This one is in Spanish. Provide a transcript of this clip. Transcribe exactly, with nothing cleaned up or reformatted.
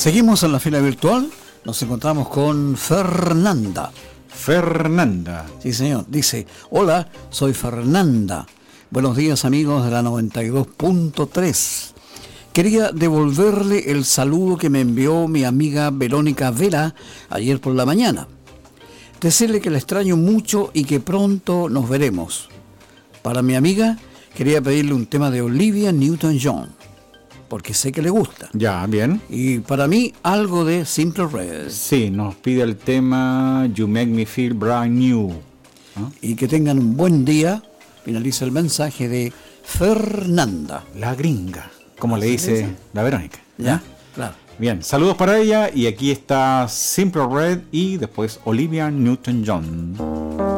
Seguimos en la fila virtual, nos encontramos con Fernanda. Fernanda. Sí, señor. Dice, hola, soy Fernanda. Buenos días, amigos de la noventa y dos punto tres. Quería devolverle el saludo que me envió mi amiga Verónica Vera ayer por la mañana. Decirle que la extraño mucho y que pronto nos veremos. Para mi amiga, quería pedirle un tema de Olivia Newton-John, porque sé que le gusta. Ya, bien. Y para mí, algo de Simple Red. Sí, nos pide el tema You Make Me Feel Brand New. ¿Ah? Y que tengan un buen día. Finaliza el mensaje de Fernanda. La gringa, como le dice, dice la Verónica. Ya, claro. Bien, saludos para ella y aquí está Simple Red y después Olivia Newton-John.